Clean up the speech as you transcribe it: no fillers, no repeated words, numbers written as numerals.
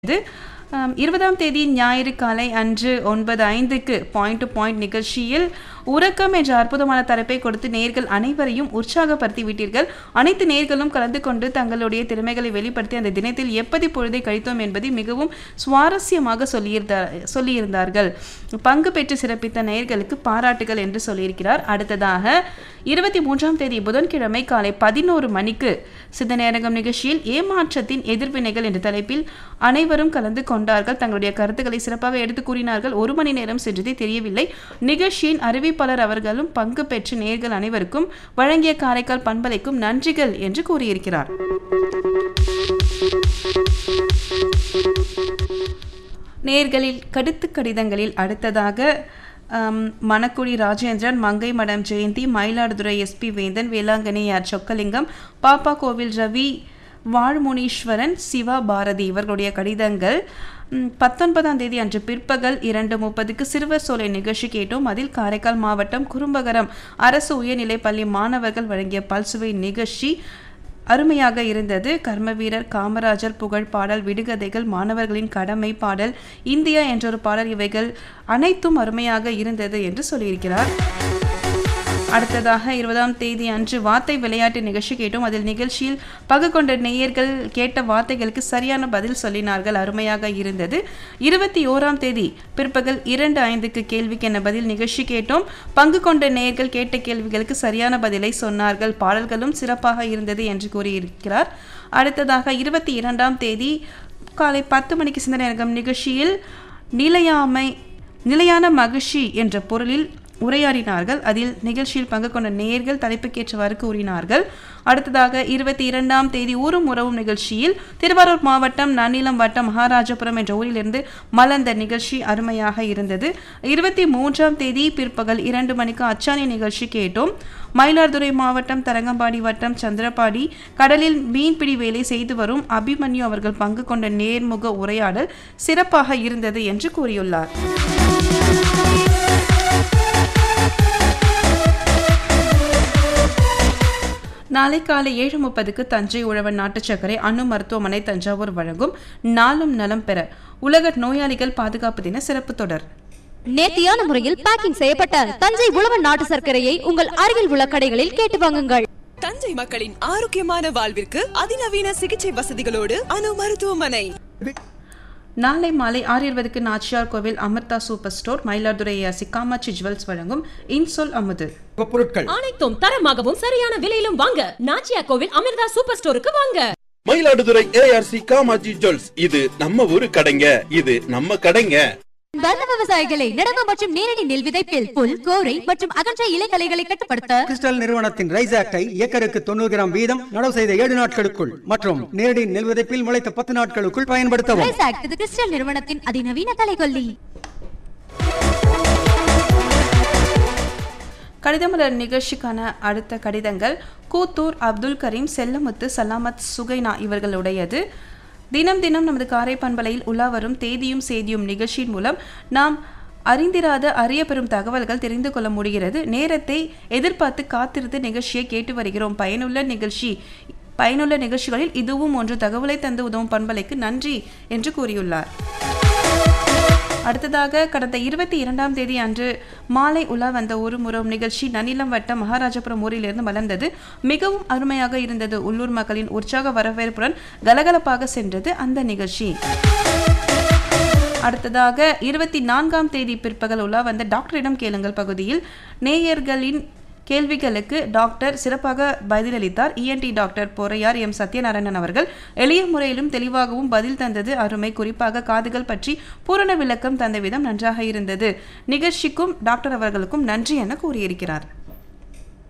இது 20ஆம் தேதி ஞாயிறு காலை அன்று 9:05க்கு பாயிண்ட் டு பாயிண்ட் நிகழ்ச்சியில் உறக்கம் என்ற அற்புதமான தலைப்பை கொடுத்து நேயர்கள் அனைவரையும் உற்சாகப்படுத்தி விட்டீர்கள். அனைத்து நேயர்களும் கலந்து கொண்டு தங்களுடைய திறமைகளை வெளிப்படுத்தி அந்த தினத்தில் எப்படி பொழுதை கழித்தோம் என்பதை மிகவும் சுவாரஸ்யமாக சொல்லியிருந்தார்கள். பங்கு பெற்று சிறப்பித்த நேயர்களுக்கு பாராட்டுகள் என்று சொல்லியிருக்கிறார். அடுத்ததாக 23ஆம் தேதி புதன்கிழமை காலை 11 மணிக்கு சிந்தனையரங்கம் நிகழ்ச்சியில் ஏமாற்றத்தின் எதிர்வினைகள் என்ற தலைப்பில் அனைவரும் கலந்து கொண்டார்கள். தங்களுடைய கருத்துக்களை சிறப்பாக எடுத்து கூறினார்கள். 1 மணி நேரம் சென்றதே தெரியவில்லை. நிகழ்ச்சியின் அறிவிப்பாளர் அவர்களும் பங்கு பெற்று நேயர்கள் அனைவருக்கும் வழங்கிய காரைக்கால் பண்பலைக்கும் நன்றிகள் என்று கூறியிருக்கிறார். நேயர்களில் கடுத்து கடிதங்களில் அடுத்ததாக மணக்குடி ராஜேந்திரன், மங்கை மடம் ஜெயந்தி, மயிலாடுதுறை எஸ்பி வேந்தன், வேளாங்கண்ணி ஆர் சொக்கலிங்கம், பாப்பா கோவில் ரவி, வாழ்முனீஸ்வரன், சிவா பாரதி இவர்களுடைய கடிதங்கள் 19ஆம் தேதி அன்று பிற்பகல் 2:30க்கு சிறுவர் சோலை நிகழ்ச்சி கேட்டோம். அதில் காரைக்கால் மாவட்டம் குறும்பகரம் அரசு உயர்நிலைப்பள்ளி மாணவர்கள் வழங்கிய பல்சுவை நிகழ்ச்சி அருமையாக இருந்தது. கர்மவீரர் காமராஜர் புகழ் பாடல், விடுகதைகள், மாணவர்களின் கடமை பாடல், இந்தியா என்றொரு பாடல் இவைகள் அனைத்தும் அருமையாக இருந்தது என்று சொல்லியிருக்கிறார். அடுத்ததாக 20ஆம் தேதி அன்று வார்த்தை விளையாட்டு நிகழ்ச்சி கேட்டோம். அதில் நிகழ்ச்சியில் பங்கு கொண்ட நேயர்கள் கேட்ட வார்த்தைகளுக்கு சரியான பதில் சொல்லினார்கள். அருமையாக இருந்தது. 21ஆம் தேதி பிற்பகல் 2:05க்கு கேள்விக்கு என்ன பதில் நிகழ்ச்சி கேட்டோம். பங்கு கொண்ட நேயர்கள் கேட்ட கேள்விகளுக்கு சரியான பதிலை சொன்னார்கள். பாடல்களும் சிறப்பாக இருந்தது என்று கூறியிருக்கிறார். அடுத்ததாக 22ஆம் தேதி காலை 10 மணிக்கு சிந்தனையரங்கம் நிகழ்ச்சியில் நிலையான மகிழ்ச்சி என்ற பொருளில் உரையாடினார்கள். அதில் நிகழ்ச்சியில் பங்கு கொண்ட நேயர்கள் தலைப்புக்கேற்றவாறு கூறினார்கள். அடுத்ததாக 22ஆம் தேதி ஊரும் உறவும் நிகழ்ச்சியில் திருவாரூர் மாவட்டம் நன்னிலம் வட்டம் மகாராஜபுரம் என்ற ஊரிலிருந்து மலர்ந்த நிகழ்ச்சி அருமையாக இருந்தது. 23ஆம் தேதி பிற்பகல் 2 மணிக்கு அச்சாணி நிகழ்ச்சி கேட்டோம். மயிலாடுதுறை மாவட்டம் தரங்கம்பாடி வட்டம் சந்திரபாடி கடலில் மீன்பிடி வேலை செய்து வரும் அபிமன்யு அவர்கள் பங்கு கொண்ட நேர்முக உரையாடல் சிறப்பாக இருந்தது என்று கூறியுள்ளார். நாளை காலை 7:30க்கு தஞ்சை உழவன் நாட்டு சர்க்கரை அணு மருத்துவமனை தஞ்சாவூர் வழங்கும் நாளும் நலம் பெற உலக நோயாளிகள் பாதுகாப்பு தின சிறப்பு தொடர். நேர்த்தியான முறையில் பேக்கிங் செய்யப்பட்ட தஞ்சை உழவன் நாட்டு சர்க்கரையை உங்கள் அருகில் உள்ள கடைகளில் கேட்டு வாங்குங்கள். தஞ்சை மக்களின் ஆரோக்கியமான வாழ்விற்கு அதிநவீன சிகிச்சை வசதிகளோடு அணு மருத்துவமனை. நாளை மாலை 6:20க்கு நாச்சியார் கோவில் Amrita super store Mayiladuthurai Kamakshi jewels வழங்கும் இன்சொல் அமுது பொருட்கள் அனைத்தும் தரமாகவும் சரியான விலையிலும் வாங்க நாச்சியார் கோவில் அமிர்தா சூப்பர் ஸ்டோருக்கு வாங்க. மயிலாடுதுறை ARC காமாட்சி ஜுவல்ஸ், இது நம்ம ஊரு கடைங்க, இது நம்ம கடைங்க. வர்ண விவசாயிகளை நடவு மற்றும் நேரடி நெல் விதைப்பில் புல், கோரை மற்றும் அகன்ற இலைகளைகளை கட்டுப்படுத்த கிறிஸ்டல் நிறுவனத்தின் ரைஸ் ஆக்டை ஏக்கருக்கு 90 கிராம் வீதம் நடவு செய்த 7 நாட்களுக்குள் மற்றும் நேரடி நெல் விதைப்பில் முளைத்த 10 நாட்களுக்குள் பயன்படுத்தவும். ரைஸ் ஆக்ட் இது கிறிஸ்டல் நிறுவனத்தின் அதிநவீன கலைகொல்லி. கடிதமலர் நிகழ்ச்சிக்கான அடுத்த கடிதங்கள் கூத்தூர் அப்துல் கரீம், செல்லமுத்து, சலாமத், சுகைனா இவர்களுடையது. தினம் தினம் நமது காரை பண்பலையில் உலா வரும் தேதியும் செய்தியும் நிகழ்ச்சியின் மூலம் நாம் அறிந்திராத அறிய பெறும் தகவல்கள் தெரிந்து கொள்ள முடிகிறது. நேரத்தை எதிர்பார்த்து காத்திருந்து நிகழ்ச்சியை கேட்டு வருகிறோம். பயனுள்ள நிகழ்ச்சிகளில் இதுவும் ஒன்று. தகவலை தந்து உதவும் பண்பலைக்கு நன்றி என்று கூறியுள்ளார். அடுத்ததாக கடந்த 22ஆம் தேதி அன்று மாலை உலா வந்த ஒரு முறம் நிகழ்ச்சி நன்னிலம் வட்டம் மகாராஜபுரம் ஊரிலிருந்து மலர்ந்தது. மிகவும் அருமையாக இருந்தது. உள்ளூர் மக்களின் உற்சாக வரவேற்புடன் கலகலப்பாக சென்றது அந்த நிகழ்ச்சி. அடுத்ததாக 24ஆம் தேதி பிற்பகல் உலா வந்த டாக்டரிடம் கேளுங்கள் பகுதியில் நேயர்களின் கேள்விகளுக்கு டாக்டர் சிறப்பாக பதிலளித்தார். ENT doctor Poraiyar M Sathyanarayanan அவர்கள் எளிய முறையிலும் தெளிவாகவும் பதில் தந்தது அருமை. குறிப்பாக காதுகள் பற்றி பூரண விளக்கம் தந்த விதம் நன்றாக இருந்தது. நிகழ்ச்சிக்கும் டாக்டர் அவர்களுக்கும் நன்றி என கூறியிருக்கிறார்.